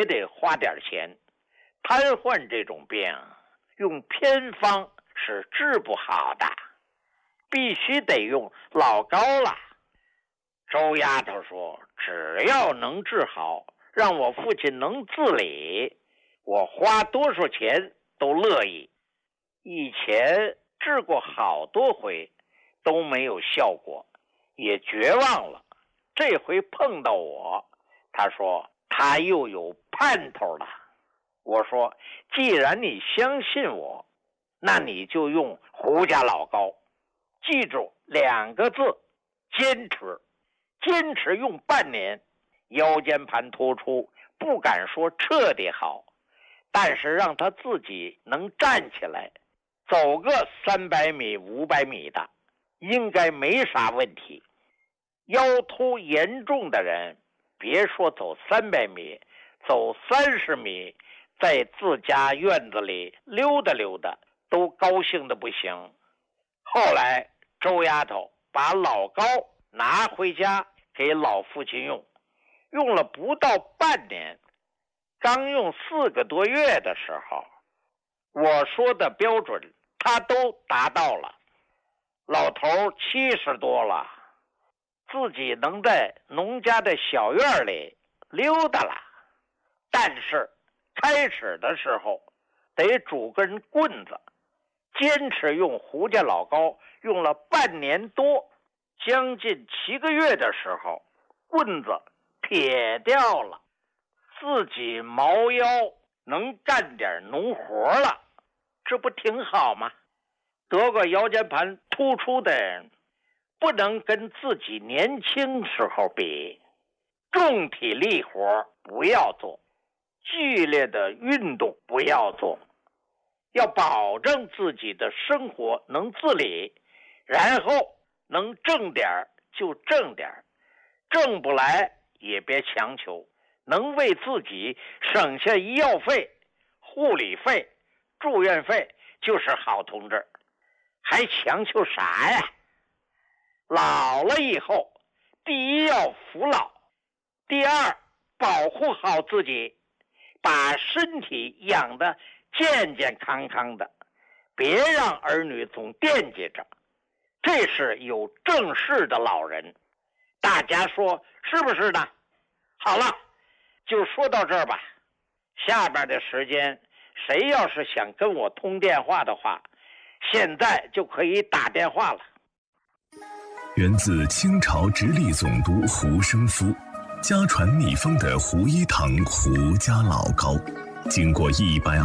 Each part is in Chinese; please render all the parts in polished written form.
也得花点钱。瘫痪这种病，用偏方是治不好的，必须得用老膏了。周丫头说，只要能治好，让我父亲能自理，我花多少钱都乐意。以前治过好多回都没有效果，也绝望了。这回碰到我，他说他又有盼头了。我说，既然你相信我，那你就用胡家老膏，记住2个字，坚持。坚持用半年，腰间盘突出不敢说彻底好，但是让他自己能站起来，走个300米500米的，应该没啥问题。腰突严重的人，别说走300米，走30米，在自家院子里溜达溜达，都高兴的不行。后来周丫头把老膏拿回家给老父亲用，用了不到半年，刚用4个多月的时候，我说的标准他都达到了。老头70多了，自己能在农家的小院里溜达了，但是开始的时候得拄根棍子，坚持用胡家老膏，用了半年多，将近7个月的时候，棍子撇掉了，自己猫腰能干点农活了，这不挺好吗？得过腰间盘突出的人，不能跟自己年轻时候比，重体力活不要做，剧烈的运动不要做，要保证自己的生活能自理，然后能挣点就挣点，挣不来也别强求，能为自己省下医药费、护理费、住院费就是好同志，还强求啥呀？老了以后，第一要服老，第二保护好自己，把身体养得健健康康的，别让儿女总惦记着。这是有正事的老人，大家说是不是呢？好了，就说到这儿吧。下边的时间，谁要是想跟我通电话的话，现在就可以打电话了。 源自清朝直隶总督胡生夫，家传秘方的胡一堂胡家老膏，经过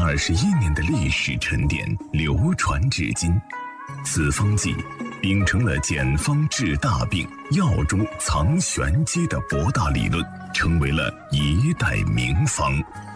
121年的历史沉淀，流传至今。此方剂秉承了简方治大病、药中藏玄机的博大理论，成为了一代名方。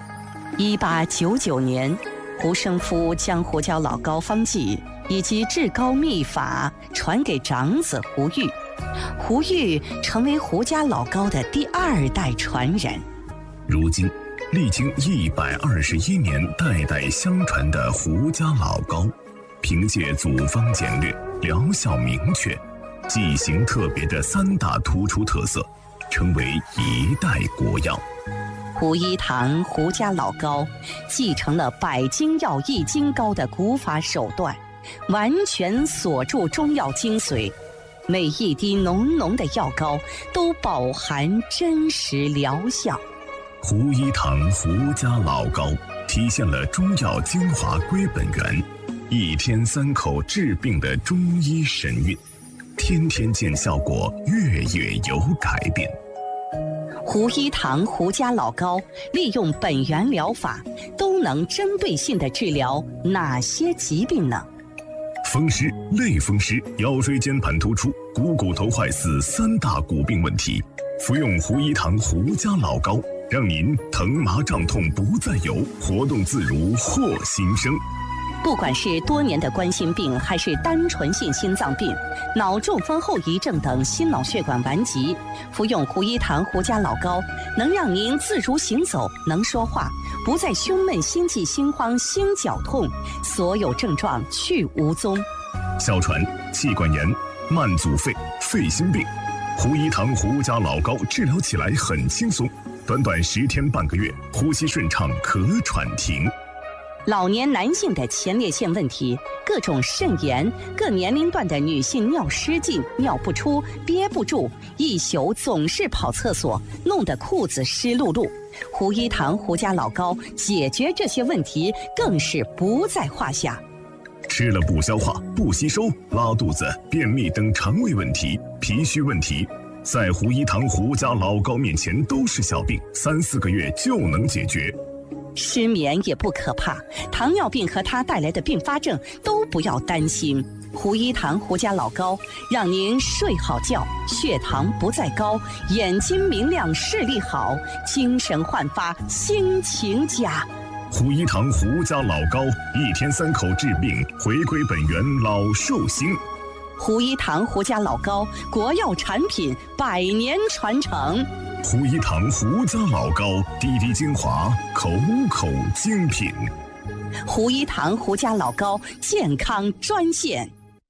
1899年，胡生夫将胡椒老膏方剂以及治膏秘法传给长子胡玉，胡玉成为胡家老膏的第2代传人。 如今，历经121年代代相传的胡家老膏，凭借组方简略、疗效明确、剂型特别的3大突出特色，成为一代国药。 胡一堂胡家老膏继承了百金药易筋膏的古法手段，完全锁住中药精髓，每一滴浓浓的药膏都饱含真实疗效。 胡一堂胡家老膏体现了中药精华归本源，1天3口治病的中医神韵，天天见效果，月月有改变。 胡一堂胡家老膏利用本源疗法，都能针对性地治疗哪些疾病呢？ 风湿、类风湿、腰椎间盘突出、股头坏死3大骨病问题，服用胡一堂胡家老膏，让您疼麻胀痛不再有，活动自如获新生。 不管是多年的冠心病，还是单纯性心脏病、脑中风后遗症等心脑血管顽疾，服用胡一堂胡家老膏，能让您自如行走，能说话，不再胸闷、心悸、心慌、心绞痛，所有症状去无踪。 哮喘、气管炎、慢阻肺、肺心病，胡一堂胡家老膏治疗起来很轻松， 短短10天半个月，呼吸顺畅，咳喘停。 老年男性的前列腺问题，各种肾炎，各年龄段的女性尿失禁、尿不出、憋不住，一宿总是跑厕所，弄得裤子湿漉漉。胡一堂胡家老膏解决这些问题更是不在话下。 吃了不消化、不吸收、拉肚子、便秘等肠胃问题、脾虚问题，在胡一堂胡家老膏面前都是小病，3、4个月就能解决。 失眠也不可怕，糖尿病和它带来的并发症都不要担心。胡一堂胡家老膏让您睡好觉，血糖不再高，眼睛明亮，视力好，精神焕发，心情佳。 胡一堂胡家老膏，1天3口治病，回归本源，老寿星。 胡一堂胡家老膏，国药产品，100年传承。 胡一堂胡家老膏，滴滴精华，口口精品。 胡一堂胡家老膏健康专线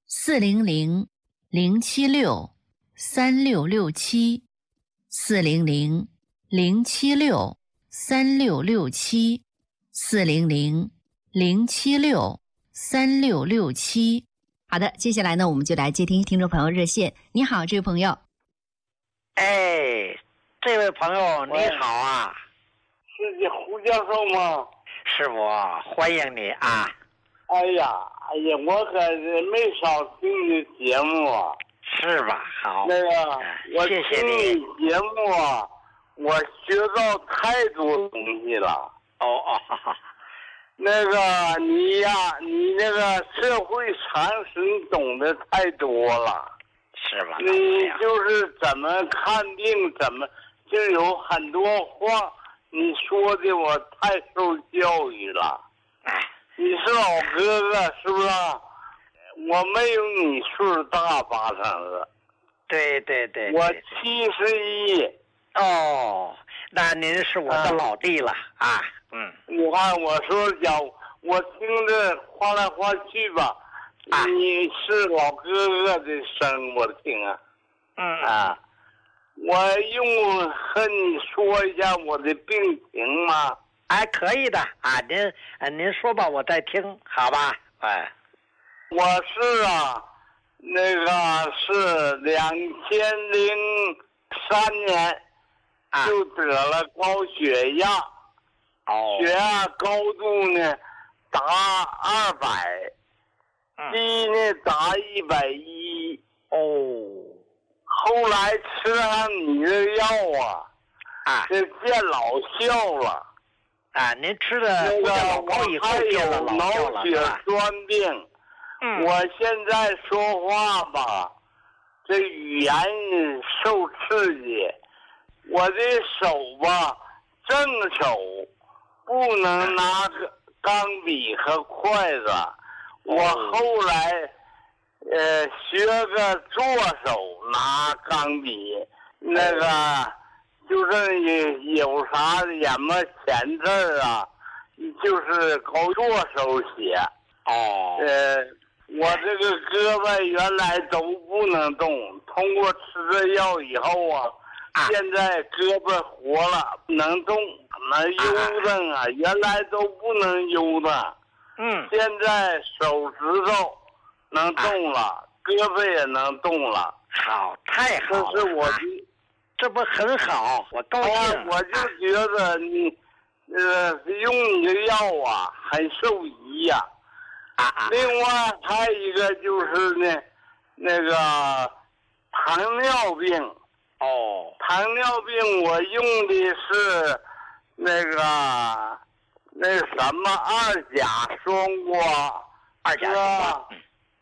400-076-3667，400-076-3667。好的，接下来呢，我们就来接听听众朋友热线。你好，这位朋友。 哎，这位朋友你好啊， 是你胡教授吗？ 是我，欢迎你啊。 哎呀，我可是没少听你节目啊。 是吧？好。 那个，我谢谢听你你节目啊，我学到太多东西了。那个你呀，你那个社会常识你懂得太多了。 是吧？ 你就是怎么看病，怎么就有很多话你说的我太受教育了。你是老哥哥是不是？我没有你岁数大8成了。 对， 我71。 哦，那您是我的老弟了啊。 你看我说讲，我听着话来话去吧，你是老哥哥的声我听啊。我用和你说一下我的病情吗？ 哎，可以的啊，您说吧，我在听，好吧？哎， 我是那个是2003年就得了高血压，血压高度呢达200，低呢达110。后来吃上你的药这见老效了。 您吃的胡家老膏以后见了老效了， 脑血栓病。我现在说话吧，这语言受刺激，我的手吧，正手不能拿钢笔和筷子。我后来学个左手拿钢笔，那个就是有啥什么钱字就是搞左手写。我这个胳膊原来都不能动，通过吃这药以后现在胳膊活了，能动，能悠腾原来都不能悠腾。现在手指头能动了，胳膊也能动了。 好，太好了！ 这是我的， 这不很好？我高兴。 我就觉得你，用你的药很受益呀。另外还有一个就是呢，那个糖尿病。糖尿病我用的是那什么2甲双胍。 2甲双胍。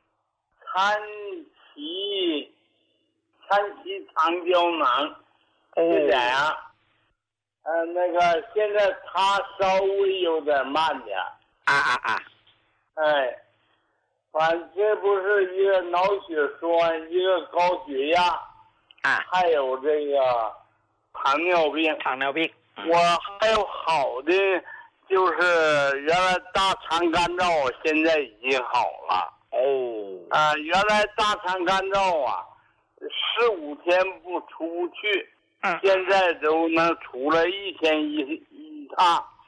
参旗糖胶囊。这俩。那个现在它稍微有点慢点。反正这不是一个脑血栓，一个高血压，还有这个糖尿病。我还有好的，就是原来大肠干燥，现在已经好了。原来大肠干燥4、5天不出不去， 现在都能出来1天一趟。